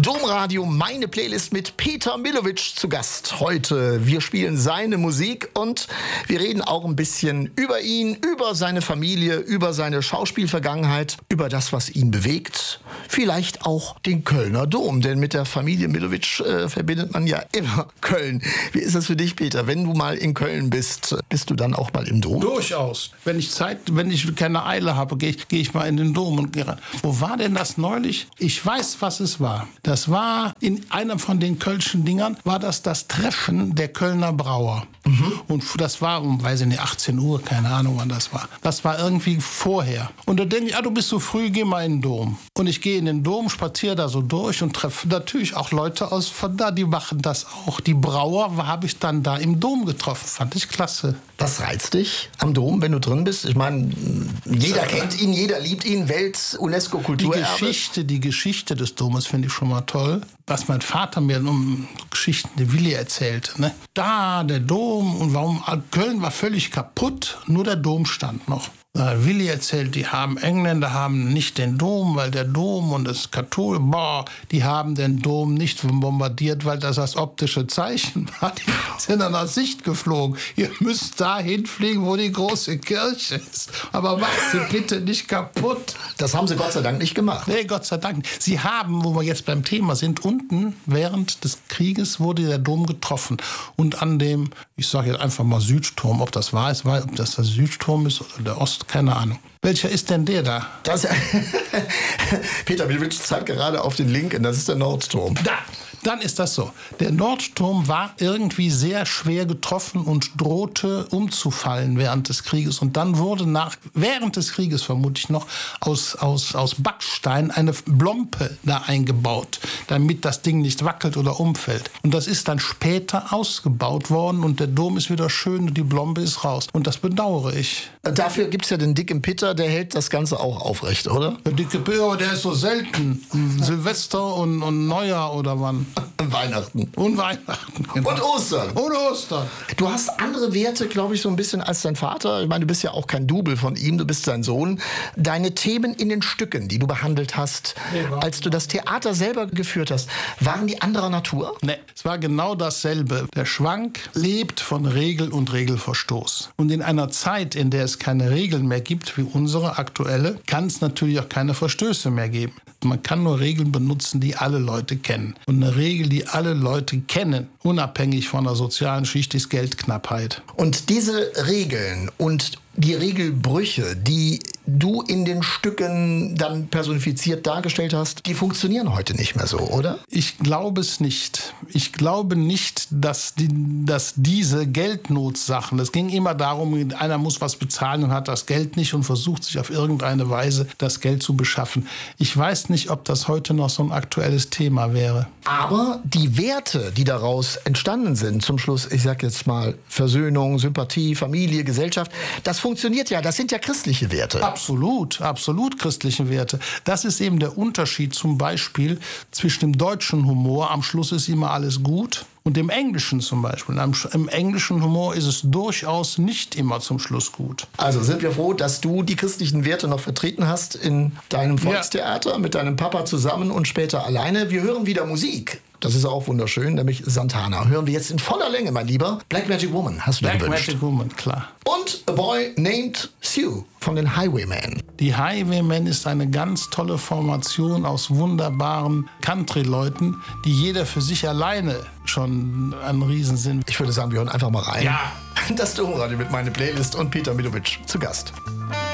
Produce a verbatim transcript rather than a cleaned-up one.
Domradio, meine Playlist mit Peter Millowitsch zu Gast heute. Wir spielen seine Musik und wir reden auch ein bisschen über ihn, über seine Familie, über seine Schauspielvergangenheit, über das, was ihn bewegt. Vielleicht auch den Kölner Dom, denn mit der Familie Millowitsch äh, verbindet man ja immer Köln. Wie ist das für dich, Peter? Wenn du mal in Köln bist, bist du dann auch mal im Dom? Durchaus. Wenn ich Zeit, wenn ich keine Eile habe, gehe ich, geh ich mal in den Dom und gehe rein. Wo war denn das neulich? Ich weiß, was es war. Das war in einem von den Kölschen Dingern, war das das Treffen der Kölner Brauer. Mhm. Und das war um, weiß ich nicht, achtzehn Uhr, keine Ahnung, wann das war. Das war irgendwie vorher. Und da denke ich, ah, du bist so früh, geh mal in den Dom. Und ich gehe in den Dom, spaziere da so durch und treffe natürlich auch Leute aus von da, die machen das auch. Die Brauer habe ich dann da im Dom getroffen, fand ich klasse. Was reizt dich am Dom, wenn du drin bist? Ich meine, jeder kennt ihn, jeder liebt ihn, Welt-UNESCO-Kulturerbe. Die Geschichte, die Geschichte des Domes finde ich schon mal toll. Was mein Vater mir um Geschichten der Willi erzählte. Ne? Da, der Dom und warum Köln war völlig kaputt, nur der Dom stand noch. Willi erzählt, die haben Engländer haben nicht den Dom, weil der Dom und das Kathol, boah, die haben den Dom nicht bombardiert, weil das das optische Zeichen war. Die sind dann aus Sicht geflogen. Ihr müsst da hinfliegen, wo die große Kirche ist. Aber macht sie bitte nicht kaputt. Das haben sie Gott sei Dank nicht gemacht. Nee, Gott sei Dank. Sie haben, wo wir jetzt beim Thema sind, unten während des Krieges wurde der Dom getroffen. Und an dem, ich sage jetzt einfach mal Südturm, ob das wahr ist, ob das der Südturm ist oder der Ost, keine Ahnung. Welcher ist denn der da? Das, Peter Millowitsch zeigt gerade auf den Linken, das ist der Nordturm. Da! Dann ist das so. Der Nordturm war irgendwie sehr schwer getroffen und drohte umzufallen während des Krieges. Und dann wurde nach, während des Krieges vermutlich noch aus, aus, aus Backstein eine Blompe da eingebaut, damit das Ding nicht wackelt oder umfällt. Und das ist dann später ausgebaut worden und der Dom ist wieder schön und die Blompe ist raus. Und das bedauere ich. Dafür gibt es ja den dicken Peter, der hält das Ganze auch aufrecht, oder? Der dicke Peter, der ist so selten. Silvester und, und Neujahr oder wann? Weihnachten. Und Weihnachten. Genau. Und Ostern. Und Ostern. Du hast andere Werte, glaube ich, so ein bisschen als dein Vater. Ich meine, du bist ja auch kein Double von ihm, du bist sein Sohn. Deine Themen in den Stücken, die du behandelt hast, nee, als du das Theater selber geführt hast, waren die anderer Natur? Nee, es war genau dasselbe. Der Schwank lebt von Regel und Regelverstoß. Und in einer Zeit, in der es keine Regeln mehr gibt, wie unsere aktuelle, kann es natürlich auch keine Verstöße mehr geben. Man kann nur Regeln benutzen, die alle Leute kennen. Und eine Regel, die alle Leute kennen, unabhängig von der sozialen Schicht, ist Geldknappheit. Und diese Regeln und die Regelbrüche, die du in den Stücken dann personifiziert dargestellt hast, die funktionieren heute nicht mehr so, oder? Ich glaube es nicht. Ich glaube nicht, dass, die, dass diese Geldnotsachen, es ging immer darum, einer muss was bezahlen und hat das Geld nicht und versucht sich auf irgendeine Weise das Geld zu beschaffen. Ich weiß nicht, ob das heute noch so ein aktuelles Thema wäre. Aber die Werte, die daraus entstanden sind, zum Schluss, ich sag jetzt mal Versöhnung, Sympathie, Familie, Gesellschaft, das funktioniert ja, das sind ja christliche Werte. Absolut, absolut christliche Werte. Das ist eben der Unterschied zum Beispiel zwischen dem deutschen Humor, am Schluss ist immer alles gut, und dem Englischen zum Beispiel. Im englischen Humor ist es durchaus nicht immer zum Schluss gut. Also sind wir froh, dass du die christlichen Werte noch vertreten hast in deinem Volkstheater, ja, mit deinem Papa zusammen und später alleine. Wir hören wieder Musik. Das ist auch wunderschön, nämlich Santana. Hören wir jetzt in voller Länge, mein Lieber. Black Magic Woman hast du dir gewünscht. Black Magic Woman, klar. Und A Boy Named Sue von den Highwaymen. Die Highwaymen ist eine ganz tolle Formation aus wunderbaren Country-Leuten, die jeder für sich alleine schon ein Riesen sind. Ich würde sagen, wir hören einfach mal rein. Ja. Das Domradio mit meiner Playlist und Peter Millowitsch zu Gast.